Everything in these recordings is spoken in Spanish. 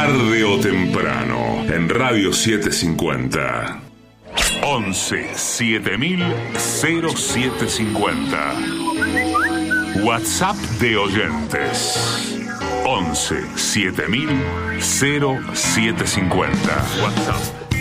Tarde o temprano, en Radio 750. 11 7000 0750. WhatsApp de oyentes. 11 7000 0750. WhatsApp.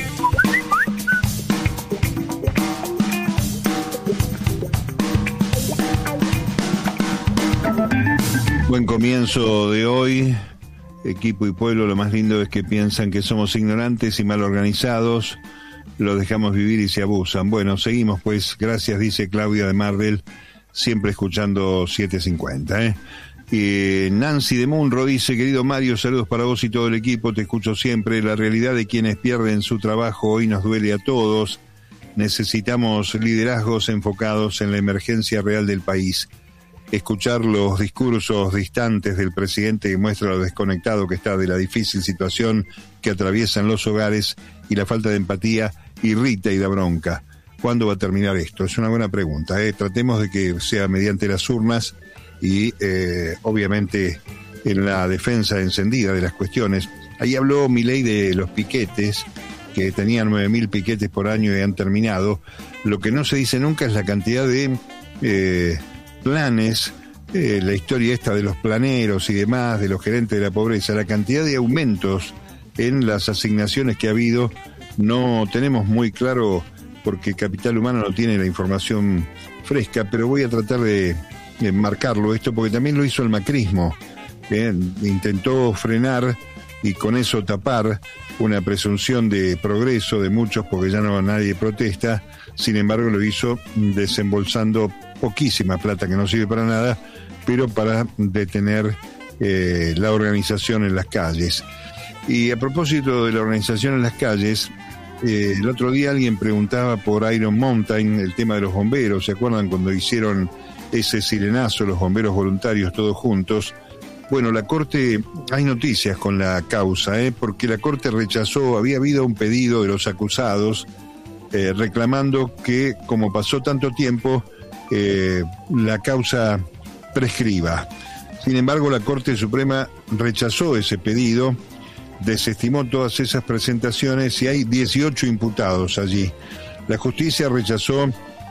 Buen comienzo de hoy. Equipo y pueblo, lo más lindo es que piensan que somos ignorantes y mal organizados. Los dejamos vivir y se abusan. Bueno, seguimos pues. Gracias, dice Claudia de Marvel, siempre escuchando 750. Y Nancy de Munro dice: querido Mario, saludos para vos y todo el equipo, te escucho siempre. La realidad de quienes pierden su trabajo hoy nos duele a todos. Necesitamos liderazgos enfocados en la emergencia real del país. Escuchar los discursos distantes del presidente que muestra lo desconectado que está de la difícil situación que atraviesan los hogares y la falta de empatía irrita y da bronca. ¿Cuándo va a terminar esto? Es una buena pregunta. Tratemos de que sea mediante las urnas y obviamente en la defensa encendida de las cuestiones. Ahí habló Milei de los piquetes, que tenían 9.000 piquetes por año y han terminado. Lo que no se dice nunca es la cantidad de planes, la historia esta de los planeros y demás, de los gerentes de la pobreza, la cantidad de aumentos en las asignaciones que ha habido. No tenemos muy claro, porque Capital Humano no tiene la información fresca, pero voy a tratar de marcarlo esto, porque también lo hizo el macrismo. Intentó frenar y con eso tapar una presunción de progreso de muchos, porque ya no nadie protesta. Sin embargo, lo hizo desembolsando poquísima plata que no sirve para nada, pero para detener la organización en las calles. Y a propósito de la organización en las calles, el otro día alguien preguntaba por Iron Mountain, el tema de los bomberos. ¿Se acuerdan cuando hicieron ese sirenazo, los bomberos voluntarios todos juntos? Bueno, la Corte, hay noticias con la causa, porque la Corte rechazó, había habido un pedido de los acusados reclamando que, como pasó tanto tiempo, la causa prescriba. Sin embargo, la Corte Suprema rechazó ese pedido, desestimó todas esas presentaciones y hay 18 imputados allí. La justicia rechazó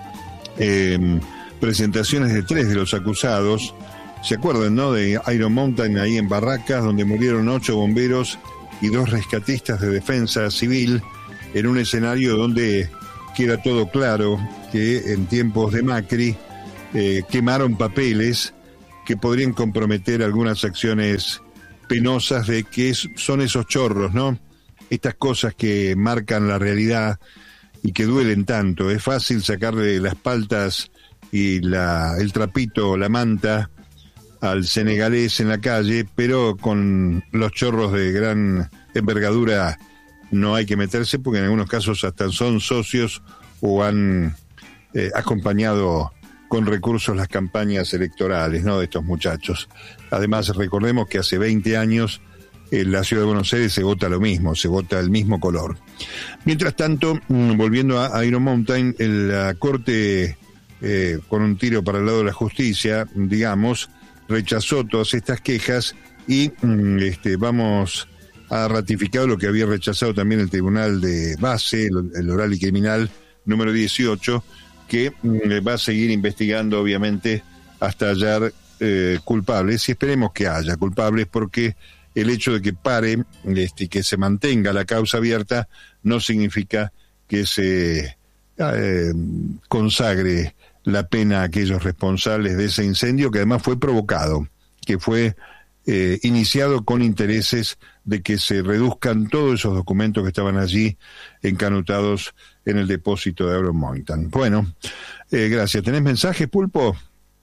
presentaciones de 3 de los acusados. ¿Se acuerdan, no? De Iron Mountain, ahí en Barracas, donde murieron 8 bomberos y 2 rescatistas de defensa civil, en un escenario donde queda todo claro que en tiempos de Macri quemaron papeles que podrían comprometer algunas acciones penosas de que son esos chorros, ¿no? Estas cosas que marcan la realidad y que duelen tanto. Es fácil sacarle las paltas y el trapito, la manta al senegalés en la calle, pero con los chorros de gran envergadura no hay que meterse, porque en algunos casos hasta son socios o han acompañado con recursos las campañas electorales, ¿no?, de estos muchachos. Además, recordemos que hace 20 años en la ciudad de Buenos Aires se vota lo mismo, se vota el mismo color. Mientras tanto, volviendo a Iron Mountain, la Corte, con un tiro para el lado de la justicia, digamos, rechazó todas estas quejas y vamos a ratificar lo que había rechazado también el Tribunal de Base, el Oral y Criminal número 18, que va a seguir investigando, obviamente, hasta hallar culpables, y esperemos que haya culpables, porque el hecho de que pare, que se mantenga la causa abierta, no significa que se consagre la pena a aquellos responsables de ese incendio, que además fue provocado, que fue iniciado con intereses de que se reduzcan todos esos documentos que estaban allí encanutados en el depósito de Iron Mountain. Bueno, gracias. ¿Tenés mensajes, Pulpo?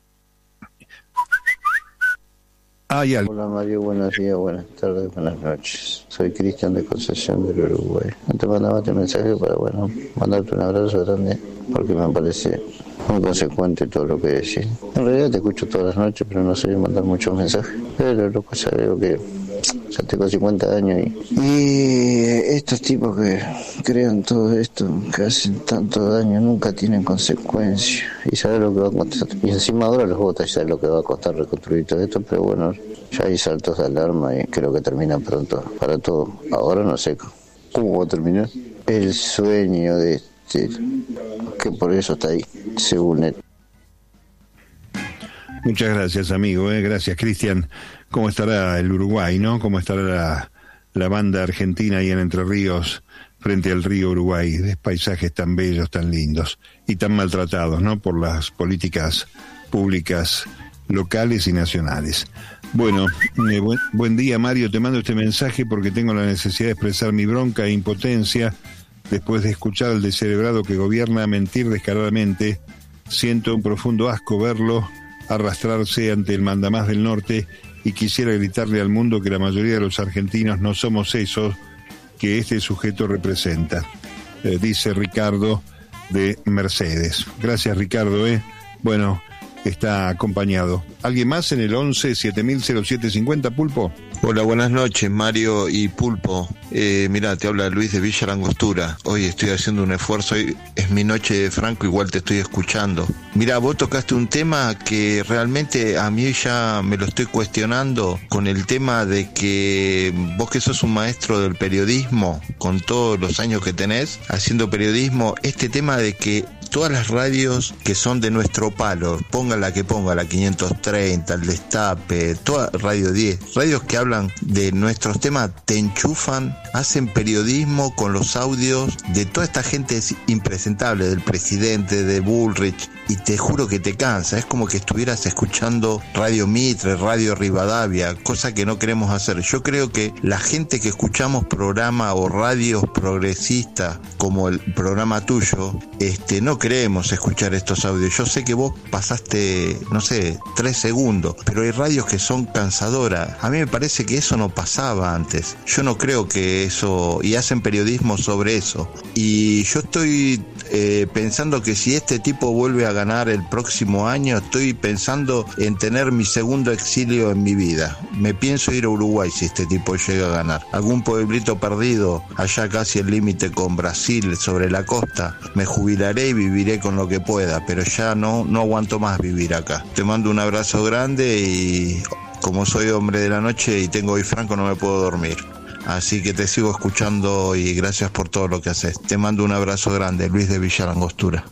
Hola Mario, buenos días, buenas tardes, buenas noches. Soy Cristian de Concepción del Uruguay. Te mandaba este mensaje para, mandarte un abrazo grande, porque me parece muy consecuente todo lo que decís. En realidad te escucho todas las noches, pero no sé mandar muchos mensajes. Pero lo que veo que ya tengo 50 años y estos tipos que crean todo esto, que hacen tanto daño, nunca tienen consecuencias. Y sabes lo que va a costar, y encima ahora los votos, ya sabes lo que va a costar reconstruir todo esto, pero bueno, ya hay saltos de alarma y creo que termina pronto para todo. Ahora no sé cómo va a terminar el sueño de este, que por eso está ahí, según él. Muchas gracias, amigo. Gracias, Cristian. ¿Cómo estará el Uruguay, no? ¿Cómo estará la banda argentina ahí en Entre Ríos, frente al río Uruguay? De paisajes tan bellos, tan lindos y tan maltratados, ¿no? Por las políticas públicas locales y nacionales. Bueno, buen día, Mario. Te mando este mensaje porque tengo la necesidad de expresar mi bronca e impotencia después de escuchar al descerebrado que gobierna mentir descaradamente. Siento un profundo asco verlo arrastrarse ante el mandamás del norte y quisiera gritarle al mundo que la mayoría de los argentinos no somos esos que este sujeto representa, dice Ricardo de Mercedes. Gracias, Ricardo. Bueno, está acompañado. ¿Alguien más en el 11-700750, Pulpo? Hola, buenas noches, Mario y Pulpo. Mirá, te habla Luis de Villa Langostura. Hoy estoy haciendo un esfuerzo, hoy es mi noche de Franco, igual te estoy escuchando. Mirá, vos tocaste un tema que realmente a mí ya me lo estoy cuestionando con el tema de que vos, que sos un maestro del periodismo, con todos los años que tenés haciendo periodismo, este tema de que todas las radios que son de nuestro palo, ponga la que ponga, la 530, el Destape, toda Radio 10, radios que hablan de nuestros temas, te enchufan, hacen periodismo con los audios de toda esta gente impresentable, del presidente, de Bullrich, y te juro que te cansa, es como que estuvieras escuchando Radio Mitre, Radio Rivadavia, cosa que no queremos hacer. Yo creo que la gente que escuchamos programa o radios progresistas como el programa tuyo, no queremos escuchar estos audios. Yo sé que vos pasaste, no sé, 3 segundos, pero hay radios que son cansadoras. A mí me parece que eso no pasaba antes. Yo no creo que eso, y hacen periodismo sobre eso. Y yo estoy pensando que si este tipo vuelve a ganar el próximo año, estoy pensando en tener mi segundo exilio en mi vida. Me pienso ir a Uruguay si este tipo llega a ganar. Algún pueblito perdido, allá casi el límite con Brasil, sobre la costa. Me jubilaré y viviré con lo que pueda, pero ya no aguanto más vivir acá. Te mando un abrazo grande y como soy hombre de la noche y tengo hoy Franco, no me puedo dormir. Así que te sigo escuchando y gracias por todo lo que haces. Te mando un abrazo grande, Luis de Villa Langostura.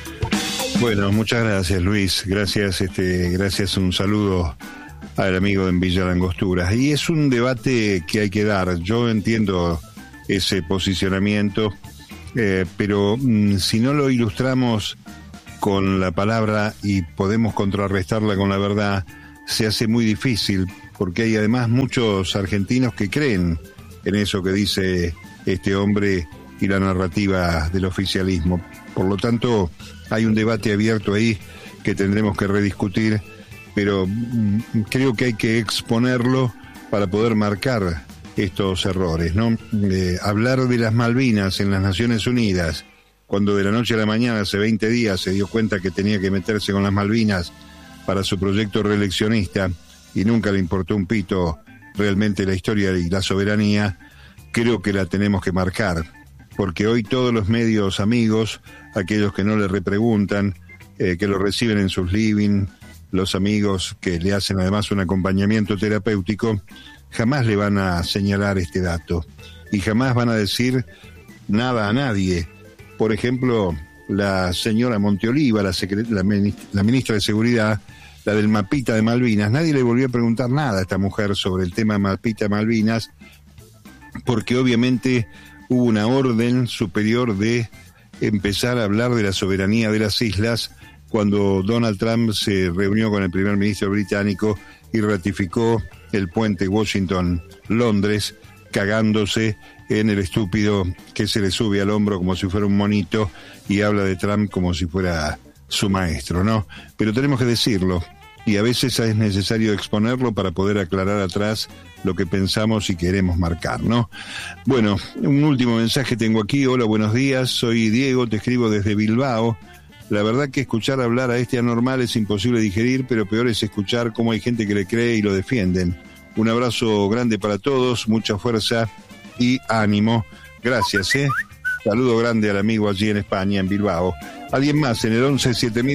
Bueno, muchas gracias, Luis. Gracias, un saludo al amigo en Villa Langostura. Y es un debate que hay que dar. Yo entiendo ese posicionamiento, pero si no lo ilustramos con la palabra y podemos contrarrestarla con la verdad, se hace muy difícil, porque hay además muchos argentinos que creen en eso que dice este hombre y la narrativa del oficialismo. Por lo tanto, hay un debate abierto ahí que tendremos que rediscutir, pero creo que hay que exponerlo para poder marcar estos errores, ¿no? Hablar de las Malvinas en las Naciones Unidas, cuando de la noche a la mañana, hace 20 días, se dio cuenta que tenía que meterse con las Malvinas para su proyecto reeleccionista y nunca le importó un pito realmente la historia y la soberanía, creo que la tenemos que marcar, porque hoy todos los medios amigos, aquellos que no le repreguntan, que lo reciben en sus living, los amigos que le hacen además un acompañamiento terapéutico, jamás le van a señalar este dato y jamás van a decir nada a nadie. Por ejemplo, la señora Monteoliva, la ministra de Seguridad, la del mapita de Malvinas, nadie le volvió a preguntar nada a esta mujer sobre el tema mapita de Malvinas, porque obviamente hubo una orden superior de empezar a hablar de la soberanía de las islas cuando Donald Trump se reunió con el primer ministro británico y ratificó el puente Washington-Londres, cagándose en el estúpido que se le sube al hombro como si fuera un monito y habla de Trump como si fuera su maestro, ¿no? Pero tenemos que decirlo, y a veces es necesario exponerlo para poder aclarar atrás lo que pensamos y queremos marcar, ¿no? Bueno, un último mensaje tengo aquí. Hola, buenos días, soy Diego, te escribo desde Bilbao. La verdad que escuchar hablar a este anormal es imposible digerir, pero peor es escuchar cómo hay gente que le cree y lo defienden. Un abrazo grande para todos, mucha fuerza y ánimo. Gracias, Saludo grande al amigo allí en España, en Bilbao. Alguien más en el 11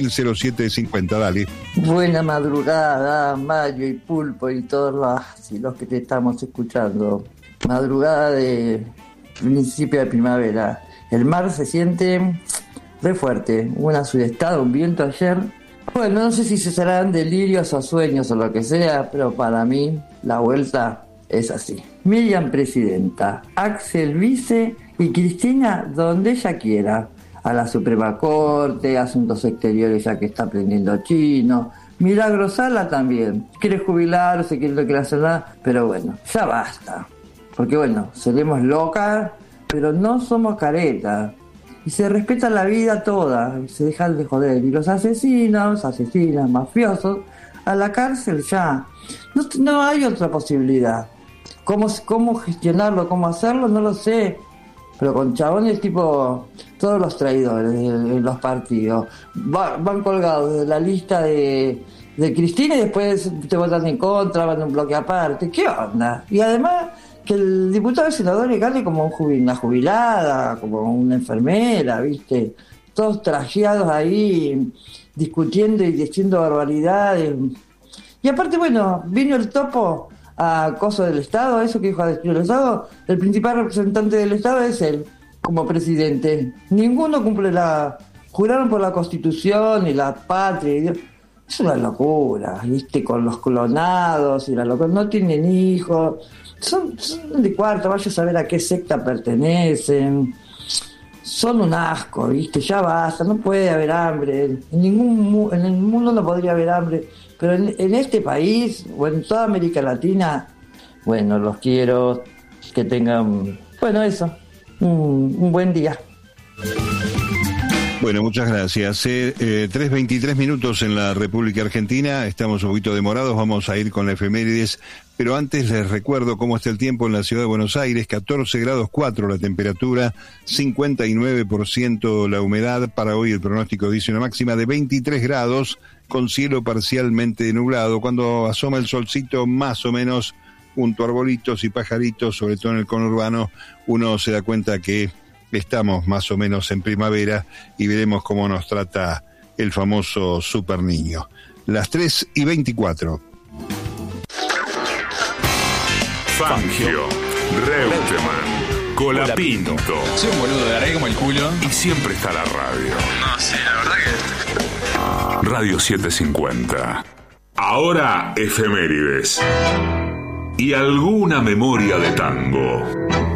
7000 dale. Buena madrugada, Mario y Pulpo y todos los que te estamos escuchando. Madrugada de principio de primavera. El mar se siente re fuerte. Hubo una sudestada, un viento ayer. Bueno, no sé si se serán delirios o sueños o lo que sea, pero para mí la vuelta es así. Miriam presidenta, Axel vice y Cristina donde ella quiera. A la Suprema Corte, Asuntos Exteriores ya que está aprendiendo chino. Milagro Sala también. Quiere jubilarse, no quiere hacer nada, pero bueno, ya basta. Porque bueno, seremos locas, pero no somos caretas. Y se respeta la vida toda, y se dejan de joder. Y los asesinos, mafiosos, a la cárcel ya. No hay otra posibilidad. ¿Cómo gestionarlo, cómo hacerlo? No lo sé. Pero con chabones tipo todos los traidores de los partidos van colgados de la lista de Cristina y después te votan en contra, van en un bloque aparte. ¿Qué onda? Y además que el diputado y senador le gane como una jubilada, como una enfermera, ¿viste? Todos trajeados ahí, discutiendo y diciendo barbaridades. Y aparte, bueno, vino el topo a cosa del Estado, eso que dijo a destruir el Estado, el principal representante del Estado es él, como presidente. Ninguno cumple juraron por la Constitución y la patria. Es una locura, ¿viste? Con los clonados y la locura. No tienen hijos, son de cuarto, vaya a saber a qué secta pertenecen. Son un asco, ¿viste? Ya basta, no puede haber hambre. En el mundo no podría haber hambre. Pero en este país, o en toda América Latina, bueno, los quiero, que tengan, bueno, eso, un buen día. Bueno, muchas gracias. 3:23 minutos en la República Argentina, estamos un poquito demorados, vamos a ir con la efemérides, pero antes les recuerdo cómo está el tiempo en la ciudad de Buenos Aires, 14 grados 4 la temperatura, 59% la humedad, para hoy el pronóstico dice una máxima de 23 grados, con cielo parcialmente nublado, cuando asoma el solcito más o menos junto a arbolitos y pajaritos, sobre todo en el conurbano, uno se da cuenta que estamos más o menos en primavera y veremos cómo nos trata el famoso super niño. Las 3:24. Fangio, Reutemann, Colapinto. Soy un boludo, de arre como el culo. Y siempre está la radio. No, sí, la verdad que... Radio 750. Ahora efemérides. Y alguna memoria de tango.